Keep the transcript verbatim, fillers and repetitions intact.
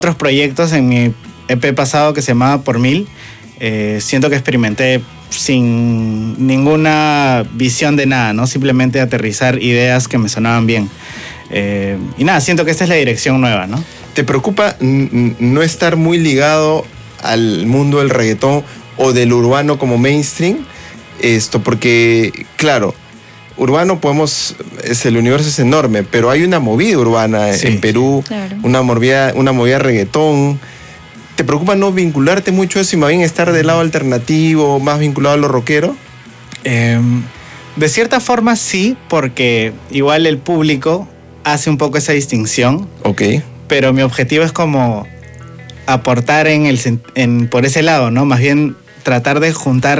otros proyectos en mi E P pasado que se llamaba Por Mil. Eh, siento que experimenté sin ninguna visión de nada, ¿no? Simplemente aterrizar ideas que me sonaban bien. Eh, y nada, siento que esta es la dirección nueva, ¿no? ¿Te preocupa n- no estar muy ligado al mundo del reggaetón o del urbano como mainstream? Esto, porque, claro, urbano podemos, es, el universo es enorme, pero hay una movida urbana Sí. en Perú, Claro. una movida, una movida reggaetón. ¿Te preocupa no vincularte mucho a eso y más bien estar del lado alternativo, más vinculado a lo rockero? Eh, de cierta forma sí, porque igual el público hace un poco esa distinción, Ok. pero mi objetivo es como aportar en el, sen- en, por ese lado, ¿no? Más bien tratar de juntar